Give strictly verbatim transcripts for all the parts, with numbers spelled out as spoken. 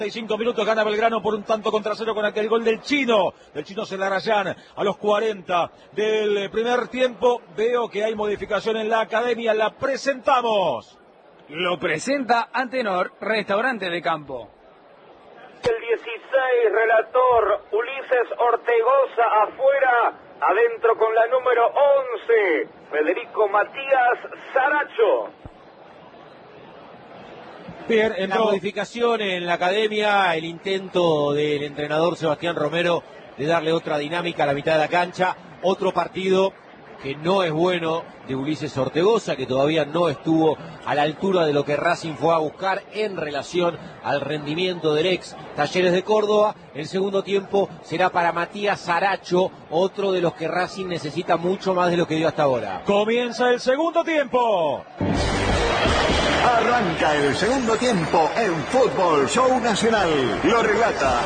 cinco minutos gana Belgrano por un tanto contra cero con aquel gol del chino, del chino Celarayán a los cuarenta del primer tiempo. Veo que hay modificación en la academia, la presentamos. Lo presenta Antenor, restaurante de campo. El dieciséis, relator Ulises Ortegoza afuera, adentro con la número once, Federico Matías Saracho. Bien, en la modificación en la academia, el intento del entrenador Sebastián Romero de darle otra dinámica a la mitad de la cancha, otro partido que no es bueno de Ulises Ortegoza, que todavía no estuvo a la altura de lo que Racing fue a buscar en relación al rendimiento del ex Talleres de Córdoba. El segundo tiempo será para Matías Saracho, otro de los que Racing necesita mucho más de lo que dio hasta ahora. Comienza el segundo tiempo. Arranca el segundo tiempo en Fútbol Show Nacional. Lo relata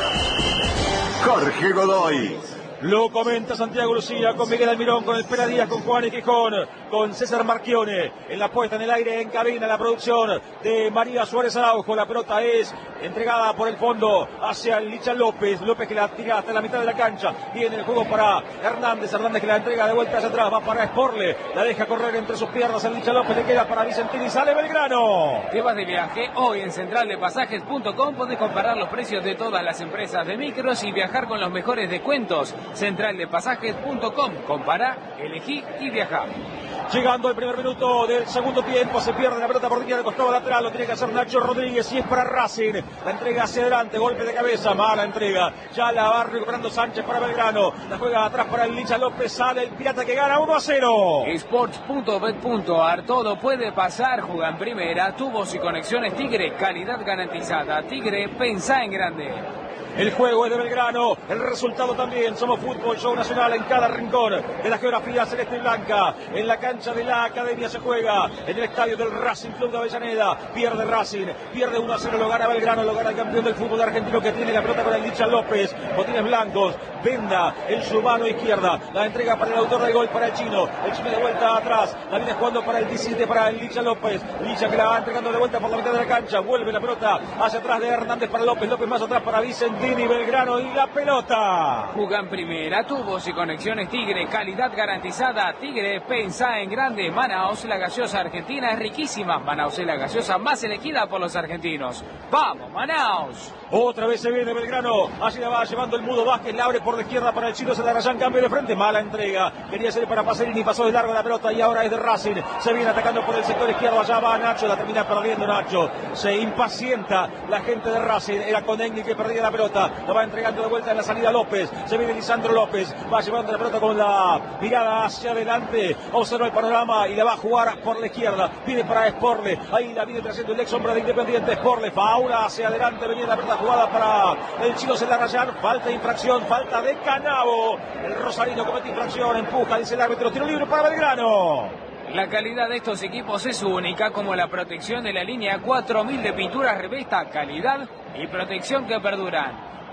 Jorge Godoy. Lo comenta Santiago Lucía con Miguel Almirón, con el Pera Díaz, con Juan y Quijón, con César Marchione en la puesta en el aire, en cabina, la producción de María Suárez Araujo. La pelota es entregada por el fondo hacia el Licha López. López que la tira hasta la mitad de la cancha. Viene el juego para Hernández. Hernández que la entrega de vuelta hacia atrás. Va para Sporle. La deja correr entre sus piernas el Licha López. Le queda para Vicentini. Sale Belgrano. ¿Te vas de viaje? Hoy en central de pasajes punto com podés comparar los precios de todas las empresas de micros y viajar con los mejores descuentos. central de pasajes punto com. Compará, elegí y viajá. Llegando al primer minuto del segundo tiempo, se pierde la pelota por línea del costado lateral, lo tiene que hacer Nacho Rodríguez y es para Racing. La entrega hacia adelante, golpe de cabeza, mala entrega. Ya la va recuperando Sánchez para Belgrano. La juega atrás para el Licha López, sale el Pirata que gana uno a cero. Sports punto bet punto ar, todo puede pasar, juega en primera, tubos y conexiones Tigre, calidad garantizada. Tigre, pensá en grande. El juego es de Belgrano, el resultado también. Somos Fútbol Show Nacional en cada rincón de la geografía celeste y blanca. En la cancha de la academia se juega, en el estadio del Racing Club de Avellaneda. Pierde Racing, pierde uno a cero, lo gana Belgrano, lo gana el campeón del fútbol argentino que tiene la pelota con el Licha López. Botines blancos, Venda en su mano izquierda. La entrega para el autor del gol, para el chino. El chino de vuelta atrás, la viene jugando para el diecisiete, para el Licha López. Licha que la va entregando de vuelta por la mitad de la cancha. Vuelve la pelota hacia atrás de Hernández para López. López más atrás para Vicentini. Belgrano y la pelota. Jugan primera, tubos y conexiones Tigre, calidad garantizada. Tigre, pensá en grande. Manaos, la gaseosa argentina es riquísima. Manaos es la gaseosa más elegida por los argentinos. ¡Vamos, Manaos! Otra vez se viene Belgrano, allí la va llevando el Mudo Vázquez, la abre por la izquierda para el chino Celarayán, cambio de frente, mala entrega, quería ser para Pacerini, pasó de largo la pelota y ahora es de Racing, se viene atacando por el sector izquierdo, allá va Nacho, la termina perdiendo Nacho, se impacienta la gente de Racing, era Conegni que perdía la pelota, la va entregando de vuelta en la salida López, se viene Lisandro López, va llevando la pelota con la mirada hacia adelante, observa el panorama y la va a jugar por la izquierda, pide para Sporle, ahí la viene trayendo el ex hombre de Independiente, Sporle, faula hacia adelante, venía la pelota jugada para el chino Celarayán, falta de infracción, falta de Canavo, el rosarino comete infracción, empuja, dice el árbitro, tiro libre para Belgrano. La calidad de estos equipos es única, como la protección de la línea cuatro mil de pinturas Revesta, calidad y protección que perduran.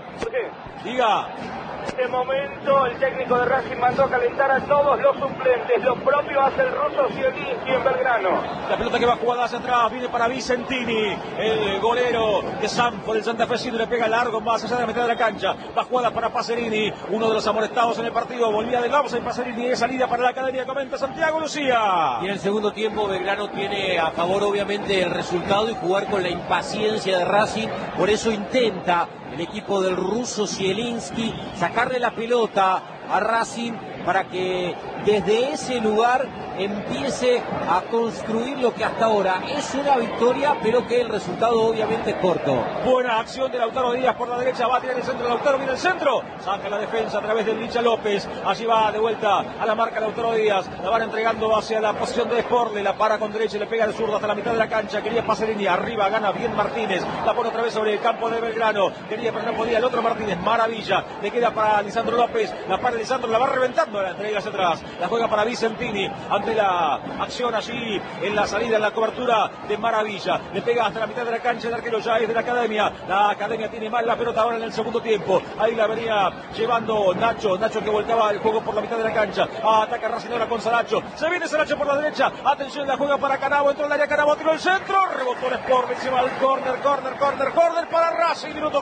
Diga. En este momento el técnico de Racing mandó a calentar a todos los suplentes. Lo propio hace el ruso Zielinski en Belgrano. La pelota que va jugada hacia atrás, viene para Vicentini, el golero de Sanford, el santafesino, le pega largo más allá de la mitad de la cancha. Va jugada para Pacerini, uno de los amonestados en el partido. Volvía de Gausa y Pacerini de salida para la academia, comenta Santiago Lucía. Y en el segundo tiempo Belgrano tiene a favor obviamente el resultado y jugar con la impaciencia de Racing. Por eso intenta el equipo del ruso Zielinski sacarle la pelota a Racing para que desde ese lugar empiece a construir lo que hasta ahora es una victoria, pero que el resultado obviamente es corto. Buena acción de Lautaro Díaz por la derecha, va a tirar el centro, Lautaro viene el centro, saca la defensa a través del Licha López, allí va de vuelta a la marca Lautaro Díaz, la van entregando hacia la posición de Sporle, la para con derecha y le pega el zurdo hasta la mitad de la cancha, quería Pacerini, arriba gana bien Martínez, la pone otra vez sobre el campo de Belgrano, quería pero no podía, el otro Martínez, maravilla, le queda para Lisandro López, la para Lisandro, la va reventando, la entrega hacia atrás, la juega para Vicentini, ante la acción allí en la salida, en la cobertura de Maravilla, le pega hasta la mitad de la cancha, el arquero ya es de la academia, la academia tiene mal la pelota ahora en el segundo tiempo, ahí la venía llevando Nacho, Nacho que volcaba el juego por la mitad de la cancha, ataca Racing ahora con Saracho, se viene Saracho por la derecha, atención, la juega para Canavo, entró en el área Canavo, tiró el centro, rebotó el Sport, encima del córner, córner, córner, córner para Racing, minuto